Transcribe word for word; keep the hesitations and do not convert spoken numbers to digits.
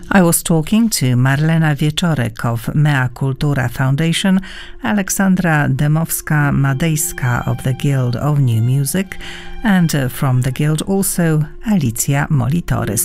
I was talking to Marlena Wieczorek of Mea Cultura Foundation, Aleksandra Dębowska-Madejska of the Guild of New Music, and uh, from the Guild also Alicja Molitorys.